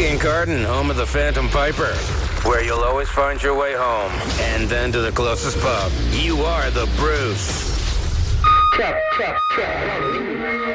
Kincardine, home of the Phantom Piper, where you'll always find your way home, and then to the closest pub. You are the Bruce.